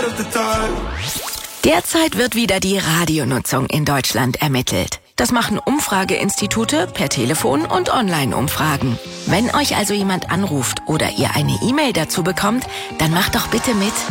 Derzeit wird wieder die Radionutzung in Deutschland ermittelt. Das machen Umfrageinstitute per Telefon und Online-Umfragen. Wenn euch also jemand anruft oder ihr eine E-Mail dazu bekommt, dann macht doch bitte mit